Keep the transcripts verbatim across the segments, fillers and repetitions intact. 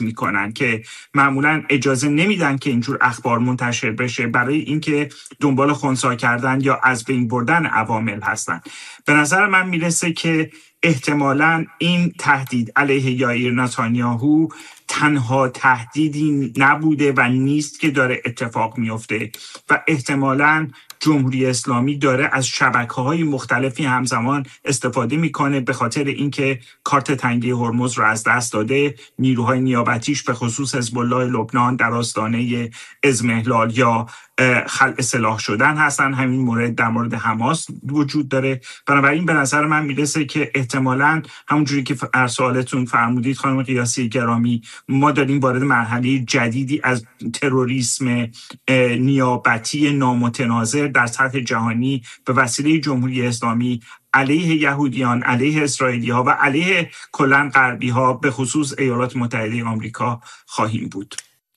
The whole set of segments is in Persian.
ثبت میکنن که معمولا اجازه نمیدن که اینجور اخبار منتشر بشه برای اینکه دنبال خنثی کردن یا از بین بردن عوامل هستن. به نظر من میرسه که احتمالاً این تهدید علیه یائیر نتانیاهو تنها تهدیدی نبوده و نیست که داره اتفاق میفته و احتمالاً جمهوری اسلامی داره از شبکه‌های مختلفی همزمان استفاده میکنه به خاطر اینکه کارت تنگه هرمز رو از دست داده. نیروهای نیابتیش به خصوص حزب الله لبنان در آستانه اضمحلال یا خلع سلاح شدن هستن. همین مورد در مورد حماس وجود داره. بنابراین به نظر من میرسه که احتمالاً همونجوری که در سوالتون فرمودید خانم قیاسی گرامی، ما داریم وارد مرحله جدیدی از تروریسم نیابتی نامتناظر در سطح جهانی به وسیله جمهوری اسلامی علیه یهودیان، علیه اسرائیلی‌ها و علیه کلاً غربی‌ها به خصوص ایالات متحده آمریکا خواهیم بود.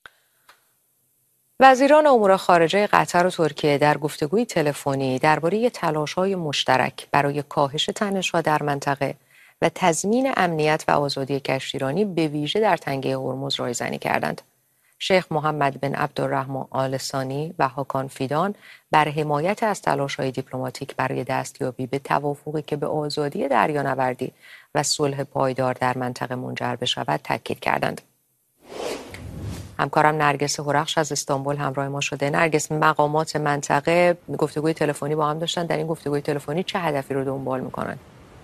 وزیران امور خارجه قطر و ترکیه در گفتگوی تلفنی درباره تلاش‌های مشترک برای کاهش تنش‌ها در منطقه و تضمین امنیت و آزادی کشتیرانی به ویژه در تنگه هرمز رایزنی کردند. شیخ محمد بن عبدالرحمن آل ثانی و هاکان فیدان بر حمایت از تلاش‌های دیپلماتیک برای دستیابی به توافقی که به آزادی دریانوردی و صلح پایدار در منطقه منجر بشود تاکید کردند. همکارم نرگس هورخش از استانبول همراه ما شده. نرگس، مقامات منطقه گفتگوی تلفنی با هم داشتن، در این گفتگوی تلفنی چه هدفی رو دنبال میکنن؟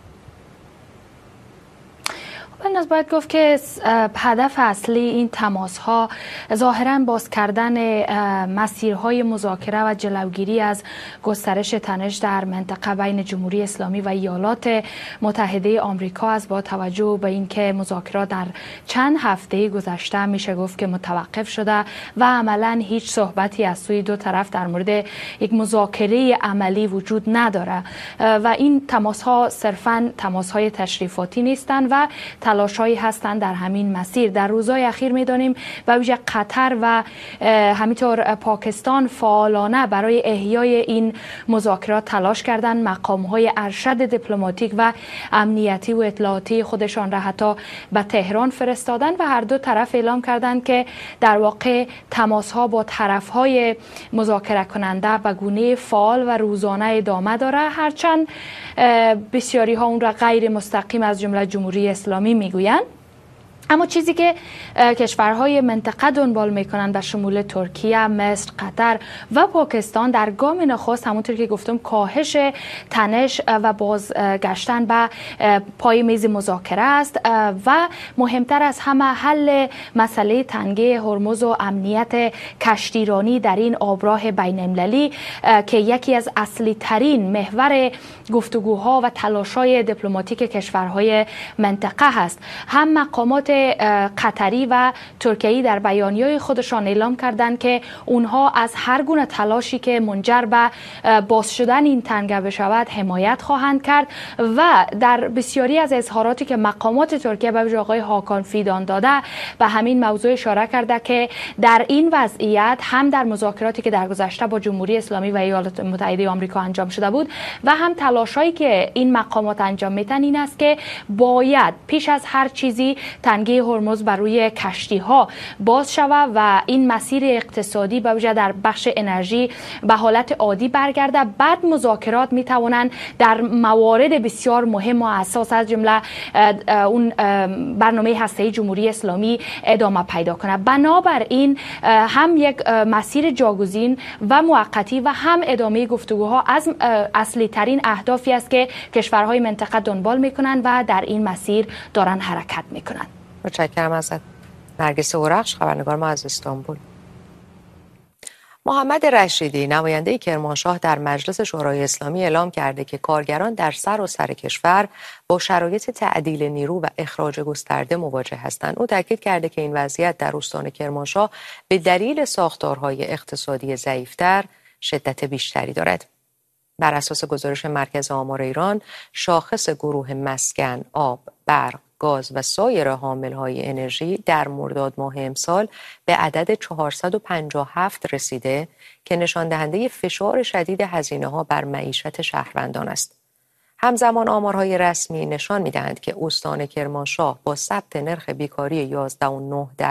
باید باید گفت که هدف اصلی این تماس‌ها ظاهراً باز کردن مسیرهای مذاکره و جلوگیری از گسترش تنش در منطقه بین جمهوری اسلامی و ایالات متحده آمریکا است، با توجه به اینکه مذاکرات در چند هفته گذشته میشه گفت که متوقف شده و عملاً هیچ صحبتی از سوی دو طرف در مورد یک مذاکره عملی وجود نداره و این تماس‌ها صرفاً تماس‌های تشریفاتی نیستند و تلاش‌هایی هستند در همین مسیر. در روزهای اخیر می‌دانیم و ویژه قطر و همینطور پاکستان فعالانه برای احیای این مذاکرات تلاش کردند. مقام‌های ارشد دیپلماتیک و امنیتی و اطلاعاتی خودشان را حتی به تهران فرستادند و هر دو طرف اعلام کردند که در واقع تماس‌ها با طرف‌های مذاکره کننده به گونه فعال و روزانه ادامه داره، هرچند بسیاری‌ها اون را غیر مستقیم از جمله جمهوری اسلامی میگویند. اما چیزی که کشورهای منطقه دنبال میکنند به شمول ترکیه، مصر، قطر و پاکستان در گام نخست همونطور که گفتم کاهش تنش و بازگشتن به پای میز مذاکره است و مهمتر از همه حل مسئله تنگه هرمز و امنیت کشتیرانی در این آبراه بین المللی که یکی از اصلی ترین محور گفتگوها و تلاش‌های دیپلماتیک کشورهای منطقه هست. هم مقامات قطری و ترکیه‌ای در بیانیه‌های خودشان اعلام کردند که اونها از هر گونه تلاشی که منجر به باز شدن این تنگه بشود حمایت خواهند کرد و در بسیاری از اظهاراتی که مقامات ترکیه به ویژه آقای هاکان فیدان داده به همین موضوع اشاره کرده که در این وضعیت هم در مذاکراتی که در گذشته با جمهوری اسلامی و ایالات متحده آمریکا انجام شده بود و هم تلاشایی که این مقامات انجام میدن این است که باید پیش از هر چیزی تنگه هرمز بر روی کشتی ها باز شود و این مسیر اقتصادی به ویژه در بخش انرژی به حالت عادی برگرده. بعد مذاکرات می توانند در موارد بسیار مهم و حساس از جمله اون برنامه هسته‌ای جمهوری اسلامی ادامه پیدا کنه. بنابراین هم یک مسیر جاگزین و موقتی و هم ادامه گفتگوها از اصلی ترین اهدافی است که کشورهای منطقه دنبال میکنن و در این مسیر دارن حرکت میکنن. متشکرم ازت. نرگس هورخش، خبرنگار ما از استانبول. محمد رشیدی، نماینده کرمانشاه در مجلس شورای اسلامی اعلام کرده که کارگران در سراسر کشور با شرایط تعدیل نیرو و اخراج گسترده مواجه هستند. او تاکید کرده که این وضعیت در استان کرمانشاه به دلیل ساختارهای اقتصادی ضعیفتر شدت بیشتری دارد. بر اساس گزارش مرکز آمار ایران، شاخص گروه مسکن، آب، برق، گاز و سایر حامل‌های انرژی در مرداد ماه امسال به عدد چهارصد و پنجاه و هفت رسیده که نشان دهنده فشار شدید هزینه‌ها بر معیشت شهروندان است. همزمان آمارهای رسمی نشان می‌دهند که استان کرمانشاه با ثبت نرخ بیکاری یازده و نه